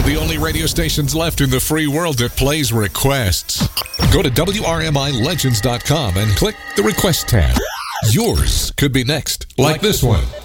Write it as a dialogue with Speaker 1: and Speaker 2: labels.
Speaker 1: of the only radio stations left in the free world that plays requests. Go to WRMILegends.com and click the Request tab. Yours could be next, like this one.